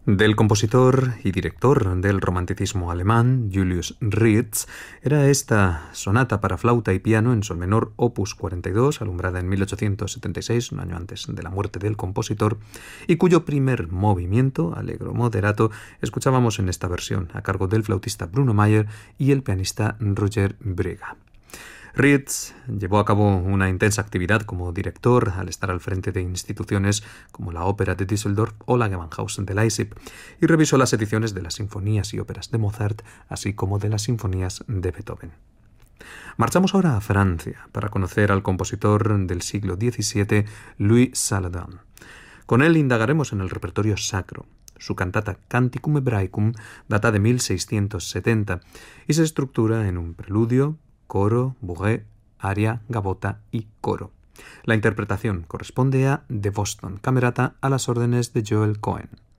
Del compositor y director del romanticismo alemán, Julius Rietz, era esta sonata para flauta y piano en sol menor opus 42, alumbrada en 1876, un año antes de la muerte del compositor, y cuyo primer movimiento, allegro moderato, escuchábamos en esta versión, a cargo del flautista Bruno Mayer y el pianista Roger Brega. Rietz llevó a cabo una intensa actividad como director al estar al frente de instituciones como la Ópera de Düsseldorf o la Gewandhaus de Leipzig y revisó las ediciones de las sinfonías y óperas de Mozart, así como de las sinfonías de Beethoven. Marchamos ahora a Francia para conocer al compositor del siglo XVII, Louis Saladin. Con él indagaremos en el repertorio sacro. Su cantata Canticum Hebraicum data de 1670 y se estructura en un preludio, coro, bourrée, aria, gavota y coro. La interpretación corresponde a The Boston Camerata a las órdenes de Joel Cohen.